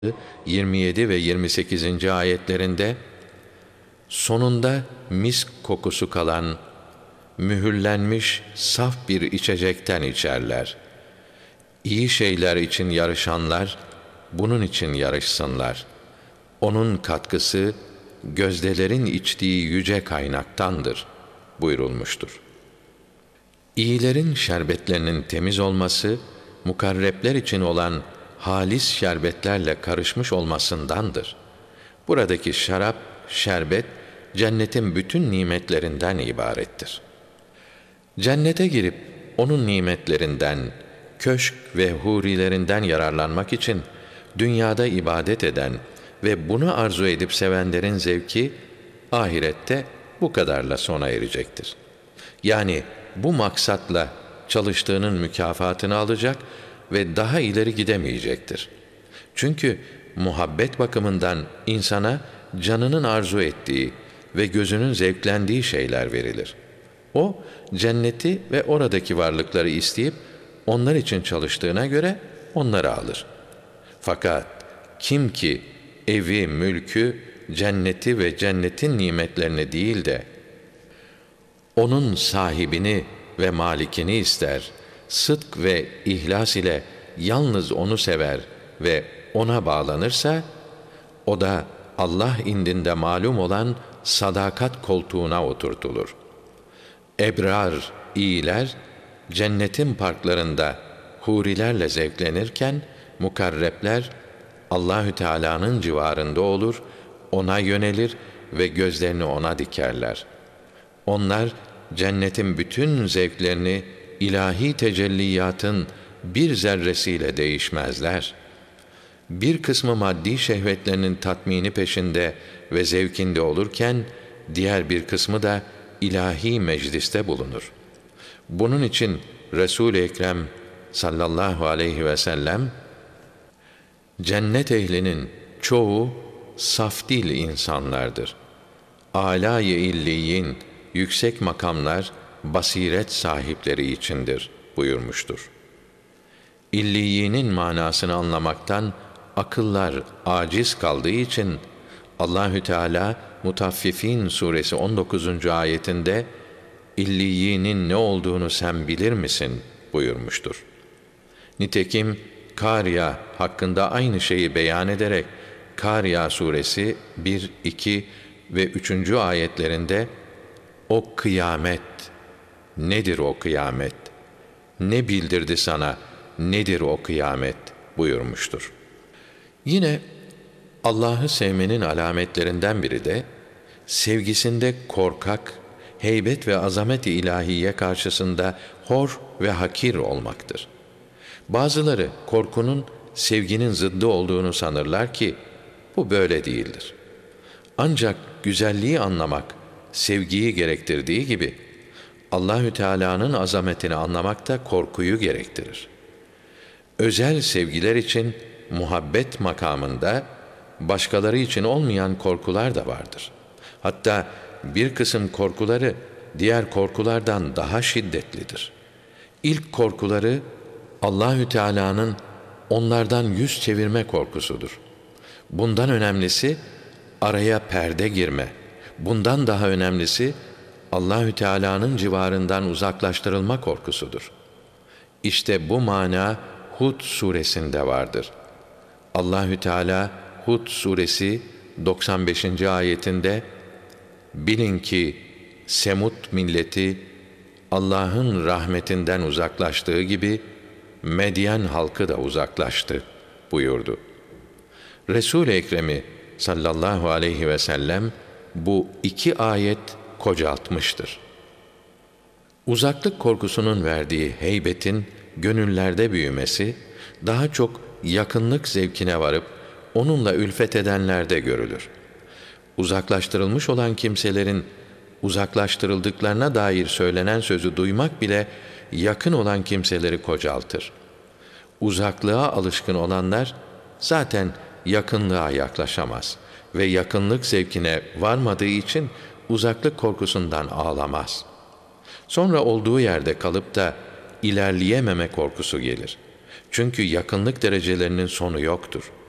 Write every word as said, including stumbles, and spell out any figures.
yirmi yedi ve yirmi sekizinci ayetlerinde sonunda misk kokusu kalan mühürlenmiş saf bir içecekten içerler. İyi şeyler için yarışanlar bunun için yarışsınlar. Onun katkısı gözdelerin içtiği yüce kaynaktandır buyurulmuştur. İyilerin şerbetlerinin temiz olması, mukarrepler için olan halis şerbetlerle karışmış olmasındandır. Buradaki şarap, şerbet, cennetin bütün nimetlerinden ibarettir. Cennete girip onun nimetlerinden, köşk ve hurilerinden yararlanmak için dünyada ibadet eden ve bunu arzu edip sevenlerin zevki ahirette bu kadarla sona erecektir. Yani bu maksatla çalıştığının mükafatını alacak ve daha ileri gidemeyecektir. Çünkü muhabbet bakımından insana canının arzu ettiği ve gözünün zevklendiği şeyler verilir. O, cenneti ve oradaki varlıkları isteyip onlar için çalıştığına göre onları alır. Fakat kim ki evi, mülkü, cenneti ve cennetin nimetlerini değil de onun sahibini ve malikini ister, sıdk ve ihlas ile yalnız onu sever ve ona bağlanırsa, o da Allah indinde malum olan sadakat koltuğuna oturtulur. Ebrar, iyiler, cennetin parklarında hurilerle zevklenirken, mukarrepler Allahü Teala'nın civarında olur, ona yönelir ve gözlerini ona dikerler. Onlar cennetin bütün zevklerini ilahi tecelliyatın bir zerresiyle değişmezler. Bir kısmı maddi şehvetlerinin tatmini peşinde ve zevkinde olurken, diğer bir kısmı da ilahi mecliste bulunur. Bunun için Resul-i Ekrem sallallahu aleyhi ve sellem, cennet ehlinin çoğu saf dil insanlardır. Âlâ-i illiyin, yüksek makamlar, basiret sahipleri içindir buyurmuştur. İlliyinin manasını anlamaktan akıllar aciz kaldığı için Allahü Teala Mutaffifin suresi on dokuzuncu ayetinde illiyinin ne olduğunu sen bilir misin buyurmuştur. Nitekim Kâriya hakkında aynı şeyi beyan ederek Kâriya suresi bir, iki ve üçüncü ayetlerinde o kıyamet, nedir o kıyamet? Ne bildirdi sana, nedir o kıyamet buyurmuştur. Yine Allah'ı sevmenin alametlerinden biri de sevgisinde korkak, heybet ve azamet-i ilahiye karşısında hor ve hakir olmaktır. Bazıları korkunun sevginin zıddı olduğunu sanırlar ki bu böyle değildir. Ancak güzelliği anlamak sevgiyi gerektirdiği gibi Allahü Teala'nın azametini anlamak da korkuyu gerektirir. Özel sevgiler için muhabbet makamında başkaları için olmayan korkular da vardır. Hatta bir kısım korkuları diğer korkulardan daha şiddetlidir. İlk korkuları Allahü Teala'nın onlardan yüz çevirme korkusudur. Bundan önemlisi araya perde girme. Bundan daha önemlisi Allahü Teala'nın civarından uzaklaştırılma korkusudur. İşte bu mana Hud suresinde vardır. Allahü Teala Hud suresi doksan beşinci ayetinde bilin ki Semud milleti Allah'ın rahmetinden uzaklaştığı gibi Medyen halkı da uzaklaştı buyurdu. Resul-i Ekrem'i sallallahu aleyhi ve sellem bu iki ayet kocaltmıştır. Uzaklık korkusunun verdiği heybetin gönüllerde büyümesi, daha çok yakınlık zevkine varıp onunla ülfet edenlerde görülür. Uzaklaştırılmış olan kimselerin uzaklaştırıldıklarına dair söylenen sözü duymak bile yakın olan kimseleri kocaltır. Uzaklığa alışkın olanlar zaten yakınlığa yaklaşamaz ve yakınlık zevkine varmadığı için uzaklık korkusundan ağlamaz. Sonra olduğu yerde kalıp da ilerleyememe korkusu gelir. Çünkü yakınlık derecelerinin sonu yoktur.